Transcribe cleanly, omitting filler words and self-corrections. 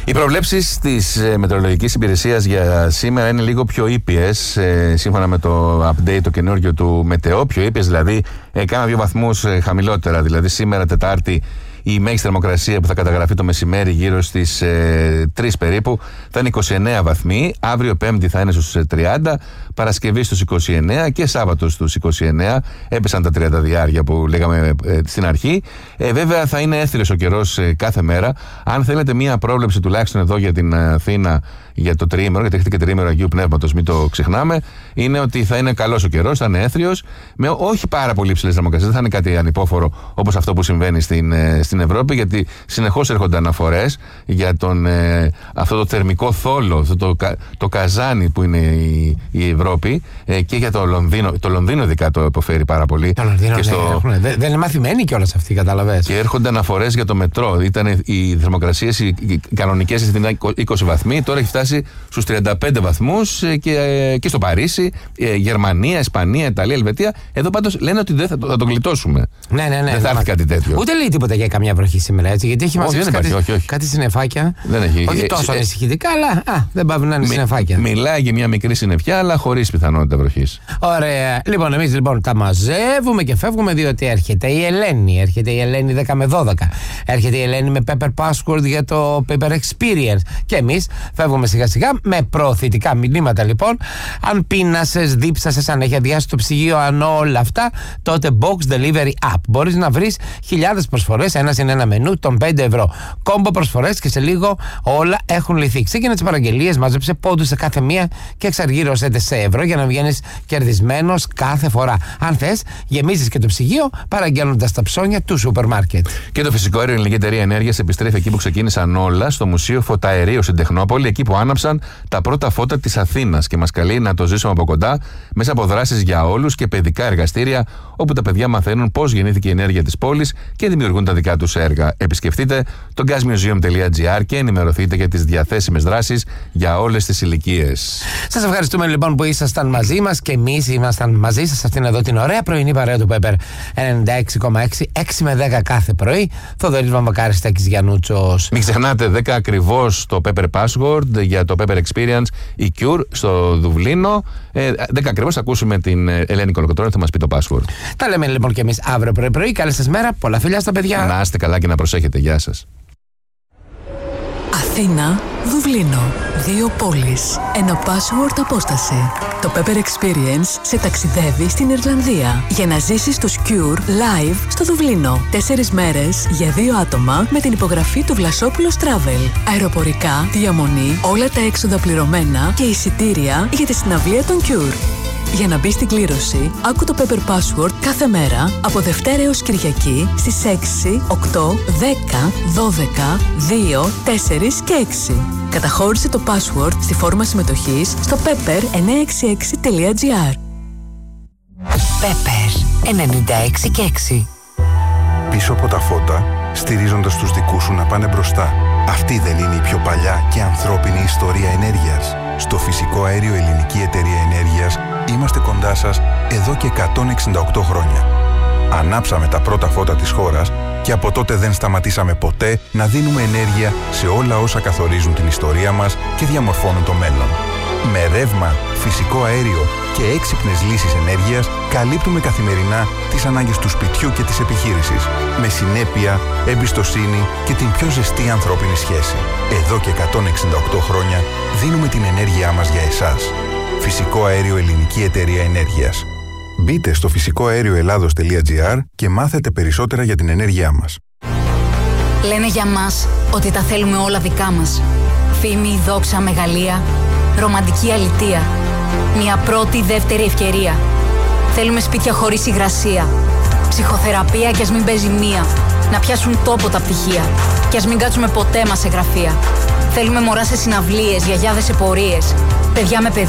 Οι προβλέψεις της Μετεωρολογικής Υπηρεσίας για σήμερα είναι λίγο πιο ήπιες, σύμφωνα με το update το καινούργιο του Μετεό. Πιο ήπιες, δηλαδή κάνα 2 βαθμούς χαμηλότερα. Δηλαδή σήμερα Τετάρτη η μέγιστη θερμοκρασία που θα καταγραφεί το μεσημέρι γύρω στις 3 περίπου θα είναι 29 βαθμοί. Αύριο Πέμπτη θα είναι στους 30, Παρασκευή στους 29 και Σάββατο στους 29. Έπεσαν τα 30 διάρκεια που λέγαμε στην αρχή. Βέβαια θα είναι έθριος ο καιρός κάθε μέρα. Αν θέλετε μία πρόβλεψη τουλάχιστον εδώ για την Αθήνα για το τριήμερο, γιατί έχετε και τριήμερο Αγίου Πνεύματος, μην το ξεχνάμε, είναι ότι θα είναι καλός ο καιρός, θα είναι έθριος, με όχι πάρα πολύ υψηλές θερμοκρασίες, δεν θα είναι κάτι ανυπόφορο όπως αυτό που συμβαίνει στην Ευρώπη, γιατί συνεχώς έρχονται αναφορές για αυτό το θερμικό θόλο, το καζάνι που είναι η Ευρώπη, και για το Λονδίνο. Το Λονδίνο ειδικά το υποφέρει πάρα πολύ. Το Λονδίνο δεν είναι μαθημένοι κιόλας αυτοί, καταλαβαίνεις. Και έρχονται αναφορές για το μετρό. Ήταν οι θερμοκρασίες οι κανονικές ήταν 20 βαθμοί, τώρα έχει φτάσει στους 35 βαθμούς και στο Παρίσι, Γερμανία, Ισπανία, Ιταλία, Ελβετία. Εδώ πάντως λένε ότι δεν θα το γλιτώσουμε. Ναι. Δεν θα έρθει κάτι τέτοιο. Ούτε λέει τίποτα για καμιά βροχή σήμερα, έτσι. Γιατί έχει μαζέψει κάτι συννεφάκια. Δεν έχει. Όχι τόσο ανησυχητικά, αλλά δεν πάει να είναι συννεφάκια. Μιλάει για μια μικρή συννεφιά, αλλά χωρίς πιθανότητα βροχής. Ωραία. Λοιπόν, εμείς τα μαζεύουμε και φεύγουμε, διότι έρχεται η Ελένη. Έρχεται η Ελένη 10 με 12. Έρχεται η Ελένη με Pepper Password για το Pepper Experience. Και εμείς φεύγουμε σιγά σιγά με προωθητικά μηνύματα, λοιπόν. Αν πείνασες, δίψασες, αν έχει αδειάσει το ψυγείο, αν όλα αυτά, τότε Box Delivery App. Μπορείς να βρεις χιλιάδες προσφορές, ένας είναι ένα μενού των 5 ευρώ. Κόμπο προσφορές και σε λίγο όλα έχουν λυθεί. Ξεκινά τις παραγγελίες, μάζεψε πόντους σε κάθε μία και εξαργύρωσέ σε ευρώ για να βγαίνεις κερδισμένος κάθε φορά. Αν θες, γεμίζεις και το ψυγείο παραγγέλνοντας τα ψώνια του σούπερ μάρκετ. Και το φυσικό αέριο Ελληνική Εταιρεία Ενέργειας επιστρέφει εκεί που ξεκίνησαν όλα, στο Μουσείο Φωταερίου στην Τεχνόπολη, εκεί που άναψαν τα πρώτα φώτα της Αθήνας, και μας καλεί να το ζήσουμε από κοντά μέσα από δράσεις για όλους και παιδικά εργαστήρια, όπου τα παιδιά μαθαίνουν πώς γεννήθηκε η ενέργεια της πόλης και δημιουργούν τα δικά τους έργα. Επισκεφτείτε το gasmuseum.gr και ενημερωθείτε για τις διαθέσιμες δράσεις για όλες τις ηλικίες. Σας ευχαριστούμε λοιπόν που ήσασταν μαζί μας, και εμείς ήμασταν μαζί σας αυτήν εδώ την ωραία πρωινή παρέα του Pepper 96,6, 6 με 10 κάθε πρωί. Θοδωρής Βαμβακάρης, Τάκης Γιαννούτσος. Μην ξεχνάτε 10 ακριβώς το Pepper Password για το Pepper Experience, η Cure στο Δουβλίνο. 10 ακριβώς θα ακούσουμε την Ελένη Κολοκοτρώνη, θα μας πει το password. Τα λέμε λοιπόν και εμείς αύριο πρωί. Καλή σας μέρα, πολλά φιλιά στα παιδιά. Να είστε καλά και να προσέχετε. Γεια σας. Αθήνα, Δουβλίνο. 2 πόλεις. Ένα password απόσταση. Το Pepper Experience σε ταξιδεύει στην Ιρλανδία για να ζήσεις το Cure live στο Δουβλίνο. 4 μέρες για 2 άτομα με την υπογραφή του Βλασόπουλος Travel. Αεροπορικά, διαμονή, όλα τα έξοδα πληρωμένα και εισιτήρια για τη συναυλία των Cure. Για να μπει στην κλήρωση, άκου το Pepper Password κάθε μέρα από Δευτέρα έως Κυριακή στις 6, 8, 10, 12, 2, 4 και 6. Καταχώρησε το password στη φόρμα συμμετοχής στο pepper966.gr. Pepper 96 και 6. Πίσω από τα φώτα, στηρίζοντας τους δικούς σου να πάνε μπροστά. Αυτή δεν είναι η πιο παλιά και ανθρώπινη ιστορία ενέργειας? Στο φυσικό αέριο Ελληνική Εταιρεία Ενέργειας είμαστε κοντά σας εδώ και 168 χρόνια. Ανάψαμε τα πρώτα φώτα της χώρας και από τότε δεν σταματήσαμε ποτέ να δίνουμε ενέργεια σε όλα όσα καθορίζουν την ιστορία μας και διαμορφώνουν το μέλλον. Με ρεύμα, φυσικό αέριο και έξυπνες λύσεις ενέργειας καλύπτουμε καθημερινά τις ανάγκες του σπιτιού και της επιχείρησης. Με συνέπεια, εμπιστοσύνη και την πιο ζεστή ανθρώπινη σχέση. Εδώ και 168 χρόνια δίνουμε την ενέργειά μας για εσάς. Φυσικό αέριο Ελληνική Εταιρεία Ενέργειας. Μπείτε στο φυσικοαέρioελλάδος.gr και μάθετε περισσότερα για την ενέργειά μας. Λένε για μας ότι τα θέλουμε όλα δικά μας. Φήμη, δόξα, μεγαλεία, ρομαντική αλητεία. Μια πρώτη, δεύτερη ευκαιρία. Θέλουμε σπίτια χωρίς υγρασία. Ψυχοθεραπεία κι ας μην παίζει μία. Να πιάσουν τόπο τα πτυχία. Κι ας μην κάτσουμε ποτέ μας σε γραφεία. Θέλουμε μωρά σε συναυλίες, γιαγιάδες σε πορείες. Παιδιά με παιδιά.